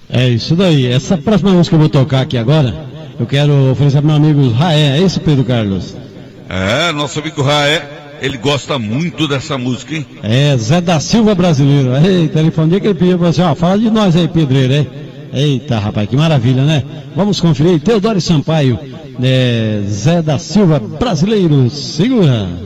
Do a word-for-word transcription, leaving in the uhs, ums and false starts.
É isso daí. Essa próxima música que eu vou tocar aqui agora, eu quero oferecer para meu amigo Raé. É isso, Pedro Carlos? É, nosso amigo Raé, ele gosta muito dessa música, hein? É, Zé da Silva brasileiro. Eita, ele falou um dia que ele pediu para você, ó, fala de nós aí, pedreiro, hein? Eita, rapaz, que maravilha, né? Vamos conferir. Teodoro Sampaio, é, Zé da Silva brasileiro. Segura.